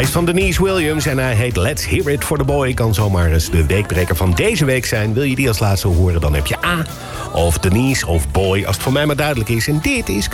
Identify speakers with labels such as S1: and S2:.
S1: Hij is van Denise Williams en hij heet Let's Hear It for the Boy. Kan zomaar eens de weekbreker van deze week zijn. Wil je die als laatste horen, dan heb je A of Denise of Boy. Als het voor mij maar duidelijk is. En dit is